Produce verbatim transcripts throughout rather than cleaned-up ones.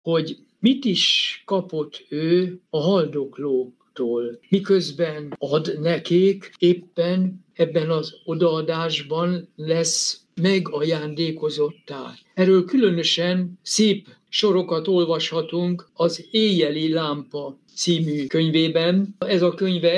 hogy mit is kapott ő a haldoklóktól, miközben ad nekik, éppen ebben az odaadásban lesz megajándékozottá. Erről különösen szép sorokat olvashatunk az Éjjeli lámpa című könyvében. Ez a könyve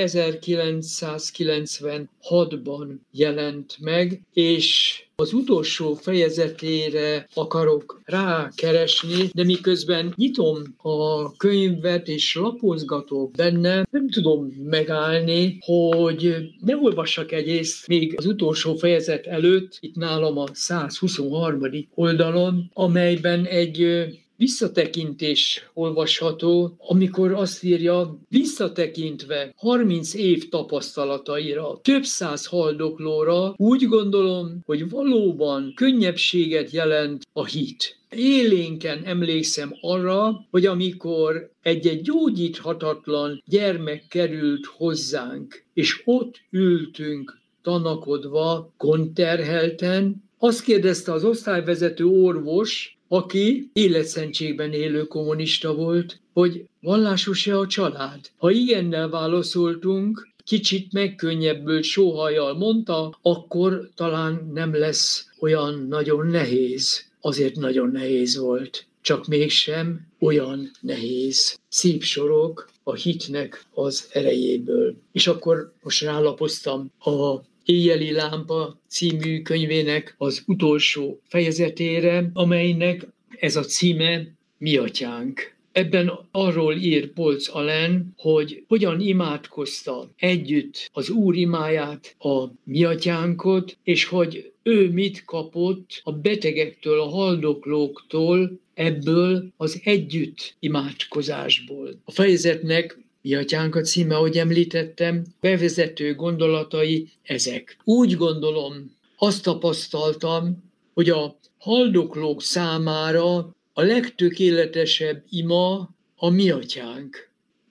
ezerkilencszázkilencvenhatban jelent meg, és az utolsó fejezetére akarok rákeresni, de miközben nyitom a könyvet és lapozgatok benne, nem tudom megállni, hogy ne olvassak egész még az utolsó fejezet előtt, itt nálam a százhuszonharmadik oldalon, amelyben egy visszatekintés olvasható, amikor azt írja, visszatekintve harminc év tapasztalataira, több száz haldoklóra, úgy gondolom, hogy valóban könnyebbséget jelent a hit. Élénken emlékszem arra, hogy amikor egy-egy gyógyíthatatlan gyermek került hozzánk, és ott ültünk tanakodva, konterhelten, azt kérdezte az osztályvezető orvos, aki életszentségben élő kommunista volt, hogy vallásos-e a család. Ha igennel válaszoltunk, kicsit megkönnyebbült sóhajjal mondta, akkor talán nem lesz olyan nagyon nehéz. Azért nagyon nehéz volt, csak mégsem olyan nehéz. Szép sorok a hitnek az erejéből. És akkor most rálapoztam a Éjjeli lámpa című könyvének az utolsó fejezetére, amelynek ez a címe Mi atyánk. Ebben arról ír Polcz Alen, hogy hogyan imádkozta együtt az Úr imáját, a Mi atyánkot, és hogy ő mit kapott a betegektől, a haldoklóktól, ebből az együtt imádkozásból. A fejezetnek Mi atyánk a címe, ahogy említettem, bevezető gondolatai ezek. Úgy gondolom, azt tapasztaltam, hogy a haldoklók számára a legtökéletesebb ima a Mi atyánk.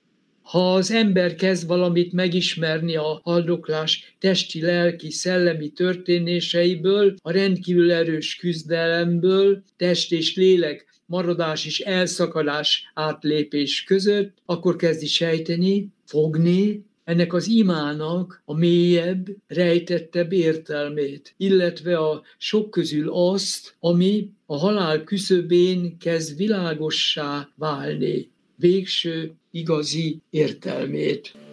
Ha az ember kezd valamit megismerni a haldoklás testi, lelki, szellemi történéseiből, a rendkívül erős küzdelemből, test és lélek maradás és elszakadás átlépés között, akkor kezdi sejteni, fogni ennek az imának a mélyebb, rejtettebb értelmét, illetve a sok közül azt, ami a halál küszöbén kezd világossá válni, végső, igazi értelmét.